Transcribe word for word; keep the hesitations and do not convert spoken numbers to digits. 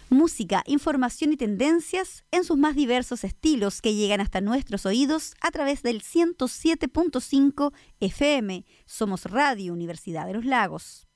Música, información y tendencias en sus más diversos estilos que llegan hasta nuestros oídos a través del ciento siete punto cinco F M. Somos Radio Universidad de los Lagos.